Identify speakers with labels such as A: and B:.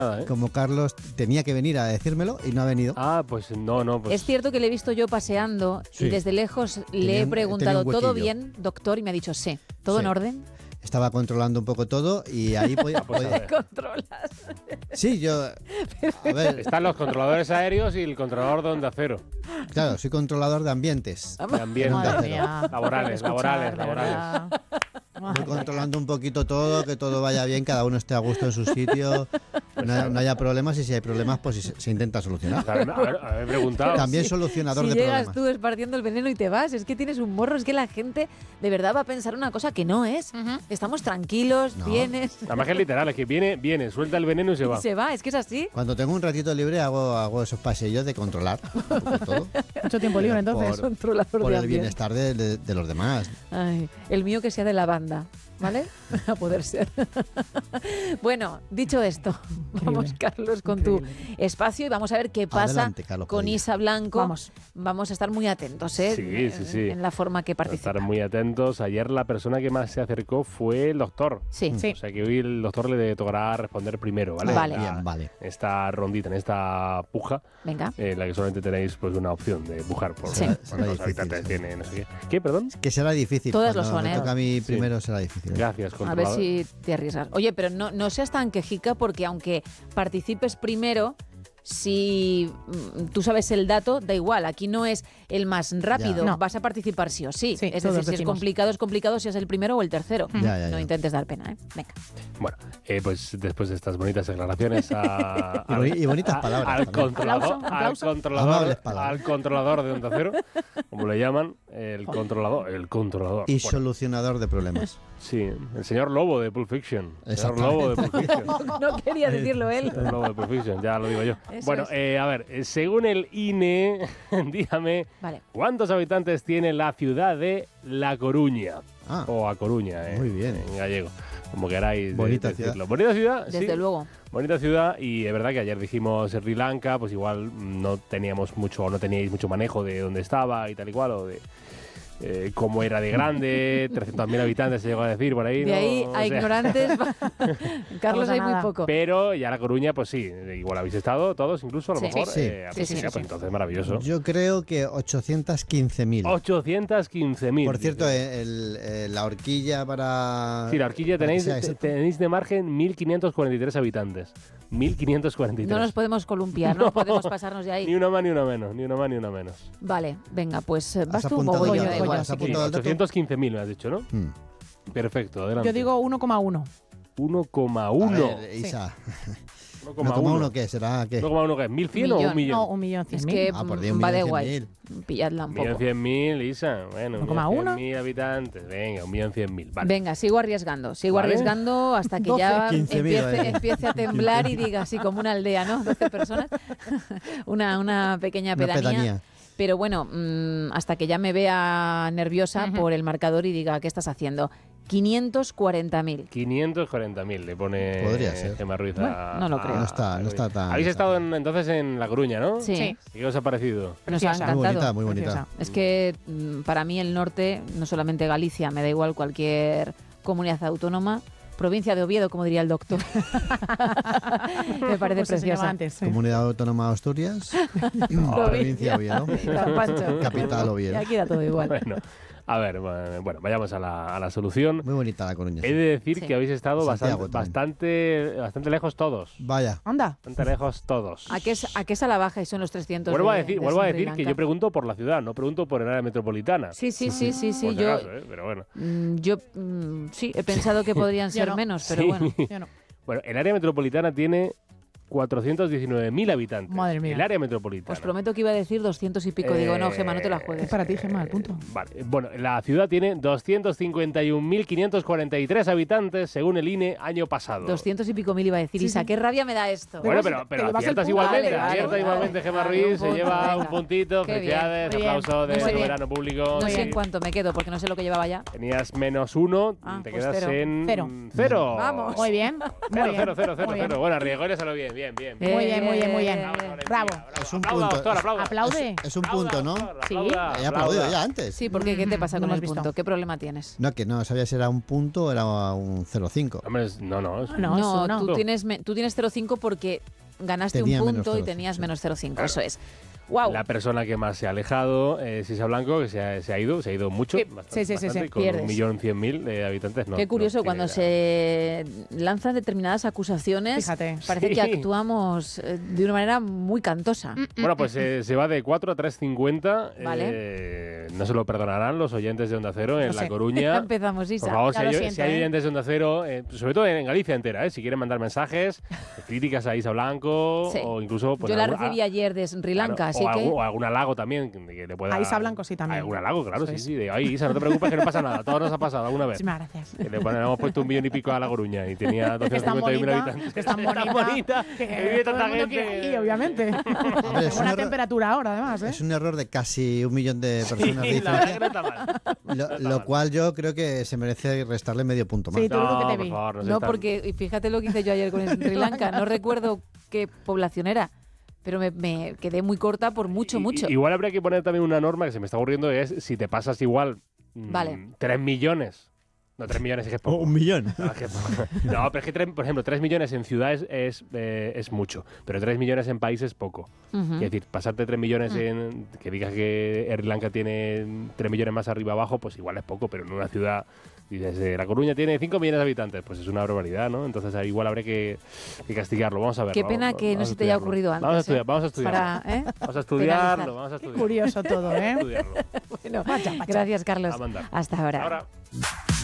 A: Como Carlos tenía que venir a decírmelo y no ha venido.
B: Pues no. Pues...
C: Es cierto que le he visto yo paseando y desde lejos le he preguntado, ¿todo bien, doctor? Y me ha dicho, sí. ¿Todo en orden?
A: Estaba controlando un poco todo y ahí podía...
C: ¿Controlas?
A: Sí, yo... A ver.
B: Están los controladores aéreos y el controlador de onda cero.
A: Claro, soy controlador de ambientes.
B: De ambientes. Laborales.
A: Voy controlando un poquito todo, que todo vaya bien, cada uno esté a gusto en su sitio, no haya problemas, y si hay problemas, pues se intenta solucionar.
B: He preguntado.
A: También solucionador de problemas.
C: Si llegas tú esparciendo el veneno y te vas, es que tienes un morro, es que la gente de verdad va a pensar una cosa que no es. Estamos tranquilos, vienes.
B: Además que es literal, es que viene, suelta el veneno y se va.
C: Y se va, es que es así.
A: Cuando tengo un ratito libre hago esos paseillos de controlar todo.
D: Mucho tiempo libre, entonces.
A: Por el bienestar de los demás.
C: Ay, el mío que sea de la banda, ¿vale? A poder ser. Bueno, dicho esto, vamos, Carlos, con tu espacio y vamos a ver qué pasa.
A: Adelante, Carlos,
C: con Isa Blanco. Vamos a estar muy atentos,
B: Sí.
C: en la forma que participa.
B: Estar muy atentos. Ayer la persona que más se acercó fue el doctor.
C: Sí.
B: O sea que hoy el doctor le tocará responder primero, ¿vale?
C: Vale.
B: Esta rondita, en esta puja.
C: Venga.
B: La que solamente tenéis pues una opción de pujar por los habitantes tiene, no sé qué. ¿Qué, perdón?
A: Que será difícil.
C: Todas lo son,
A: me toca a mí primero será difícil.
B: Gracias,
C: a ver si te arriesgas. Oye, pero no seas tan quejica, porque aunque participes primero, si tú sabes el dato, da igual. Aquí no es el más rápido, vas a participar sí o sí. Es decir, si es complicado, si es el primero o el tercero. No intentes dar pena, ¿eh? Venga.
B: Bueno, pues después de estas bonitas declaraciones
A: y bonitas palabras
B: al controlador de onda cero, como le llaman, el controlador.
A: Y solucionador de problemas.
B: Sí, el señor Lobo de Pulp Fiction.
C: No quería decirlo él.
B: El Lobo de Pulp Fiction, ya lo digo yo.
C: Eso
B: bueno, a ver, según el INE, dígame, ¿cuántos habitantes tiene la ciudad de La Coruña? O A Coruña,
A: muy bien.
B: En gallego, como queráis
A: Bonita
B: decirlo.
A: ciudad.
B: Bonita ciudad,
C: desde luego.
B: Bonita ciudad, y es verdad que ayer dijimos Sri Lanka, pues igual no teníais mucho manejo de dónde estaba y tal y cual, o de cómo era de grande, 300.000 habitantes se llegó a decir por ahí.
C: De ahí a ignorantes, Carlos, hay muy poco.
B: Pero ya La Coruña, pues sí, igual habéis estado todos incluso, a lo mejor.
C: Sí.
B: Pues entonces maravilloso.
A: Yo creo que 815.000.
B: 815.000.
A: Por cierto, la horquilla para...
B: Sí, la horquilla tenéis de margen 1.543 habitantes. 1.543.
C: No nos podemos columpiar, no podemos pasarnos de ahí.
B: Ni una más ni una menos,
C: Vale, venga, pues vas tú.
A: Voy yo.
B: 815.000 me has dicho, ¿no? Perfecto, adelante.
D: Yo digo 1,1.
B: 1,1.
A: A ver, Isa. 1,1 ¿qué será? ¿Qué?
B: 1,1 ¿qué es? ¿1.100 o 1.000.000?
D: No, 1.100.000.
C: Es que va de guay. Pilladla un poco.
B: 1.100.000, Isa. Bueno, 1.100.000 habitantes. Venga, 1.100.000. Vale.
C: Venga, sigo arriesgando hasta que ya empiece a temblar y diga así como una aldea, ¿no? 12 personas. una pequeña pedanía. Pero bueno, hasta que ya me vea nerviosa por el marcador y diga, ¿qué estás haciendo? 540.000.
B: 540.000 le pone Gemma Ruiz a...
C: No lo creo.
A: No está tan...
B: Habéis estado entonces en La Coruña, ¿no?
C: Sí.
B: ¿Qué os ha parecido?
C: Nos ha encantado.
A: Muy bonita.
C: Es que para mí el norte, no solamente Galicia, me da igual cualquier comunidad autónoma, provincia de Oviedo, como diría el doctor. Me parece preciosa.
D: Antes,
A: Comunidad Autónoma de Asturias, provincia de Oviedo, capital Oviedo.
C: Y aquí da todo igual.
B: Bueno, a ver, bueno, vayamos a la solución.
A: Muy bonita La Coruña.
B: He de decir que habéis estado bastante lejos todos.
A: Vaya.
D: Anda.
B: Bastante lejos todos.
C: ¿A qué es a la baja y son los 300?
B: Vuelvo a decir que yo pregunto por la ciudad, no pregunto por el área metropolitana.
C: Sí.
B: Por
C: Yo,
B: caso, pero bueno.
C: Yo sí, he pensado que podrían ser menos, pero bueno.
D: Yo no.
B: Bueno, el área metropolitana tiene 419.000 habitantes.
D: Madre mía.
B: El área metropolitana.
C: Os prometo que iba a decir 200 y pico. Digo, no, Gemma, no te la juegues.
D: Es para ti, Gemma, el punto.
B: Vale. Bueno, la ciudad tiene 251.543 habitantes, según el INE, año pasado.
C: 200 y pico mil iba a decir. Isa, qué rabia me da esto.
B: Bueno, pero aciertas igualmente.
C: Vale.
B: Igualmente, Gemma Ruiz se lleva un puntito. Felicidades, aplauso de verano público.
C: No sé en cuánto me quedo, porque no sé lo que llevaba ya.
B: Tenías -1, te quedas en...
D: Cero.
B: Cero.
C: Vamos.
D: Muy bien.
B: Cero. Bueno, Riegol ya se lo bien. bien.
D: Muy bien. Bravo.
A: Es un punto.
D: Aplaude.
A: Es un punto, ¿no?
D: Sí.
A: He aplaudido ya antes.
C: Sí, porque ¿qué te pasa
D: No
C: con
D: lo
C: el
D: has
C: punto?
D: visto.
C: ¿Qué problema tienes?
A: No, que no sabía si era un punto o era un 0,5.
B: Hombre, no.
D: No,
C: tú tienes 0,5 porque ganaste
A: Tenía
C: un
A: menos
C: punto y
A: 0,5,
C: tenías
A: sí.
C: menos 0,5. Eso es. Wow.
B: La persona que más se ha alejado es Isa Blanco, que se ha ido mucho.
D: Sí,
B: Bastante,
D: sí.
B: con
C: Pierdes.
B: 1.100.000 de habitantes. No,
C: Qué curioso,
B: no
C: cuando
B: tiene
C: se lanzan determinadas acusaciones,
D: Fíjate.
C: parece
B: Sí.
C: que actuamos de una manera muy cantosa.
B: Bueno, pues se va de 4 a 3.50.
C: Vale.
B: No se lo perdonarán los oyentes de Onda Cero en
D: No
B: La
D: sé.
B: Coruña.
C: Ya empezamos, Isa.
B: Por favor,
D: Ya lo
B: si
D: siento,
B: hay
D: ¿eh?
B: oyentes de Onda Cero, sobre todo en Galicia entera, si quieren mandar mensajes, críticas a Isa Blanco
C: Sí.
B: o incluso... pues,
C: Yo la
B: algún-
C: recibí ayer de Sri Lanka,
B: claro,
C: así
B: o
C: que...
B: algún halago también que le pueda...
D: A Isa Blanco sí también.
B: Algún halago, claro,
D: Eso
B: sí,
D: es.
B: sí. De, ay, Isa, no te preocupes que no pasa nada. Todo nos ha pasado alguna vez.
D: Muchísimas gracias.
B: Que le hemos puesto 1 millón y pico a La Coruña y tenía
D: Que es tan
B: 251.000
D: bonita,
B: habitantes.
D: que es tan
B: Es tan bonita, que vive
D: todo
B: tanta
D: el mundo quiere
B: gente.
D: ir, obviamente.
A: Hombre, es un
D: Buena
A: error-
D: temperatura ahora, además, ¿eh?
A: Es un error de casi 1 millón de personas de
B: Sí, la verdad que
A: diferencia,
B: no está mal.
A: lo cual yo creo que se merece restarle medio punto más.
D: Sí, tú lo que te
B: por
D: vi.
B: favor,
C: No,
B: seas tan-
C: porque y fíjate lo que hice yo ayer con Sri Lanka. No recuerdo qué población era, pero me quedé muy corta por mucho.
B: Igual habría que poner también una norma que se me está ocurriendo, es si te pasas igual
C: Vale.
B: 3 millones. No, 3 millones es que es poco.
A: 1 millón.
B: No, es que es poco. No, pero es que, por ejemplo, 3 millones en ciudades es mucho, pero 3 millones en países es poco.
C: Ujú.
B: Es decir, pasarte 3 millones en... Que digas que Sri Lanka tiene 3 millones más arriba abajo, pues igual es poco, pero en una ciudad... Dices, La Coruña tiene 5 millones de habitantes, pues es una barbaridad, ¿no? Entonces ahí igual habría que castigarlo. Vamos a ver.
C: Qué pena que no se te haya ocurrido antes.
B: Vamos a estudiarlo.
C: Para, ¿eh?
B: Vamos a estudiarlo,
C: penalizar.
B: vamos a
D: Qué
B: estudiarlo.
D: curioso todo, ¿eh?
B: Estudiarlo.
C: Bueno,
D: Pacha.
C: gracias, Carlos.
B: A mandar.
C: Hasta ahora.
B: Ahora.